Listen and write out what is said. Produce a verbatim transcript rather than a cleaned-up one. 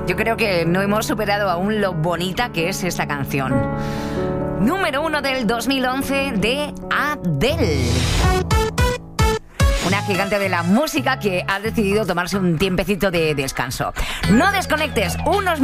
Yo creo que no hemos superado aún lo bonita que es esta canción. Número uno del dos mil once de Adele. Una gigante de la música que ha decidido tomarse un tiempecito de descanso. No desconectes unos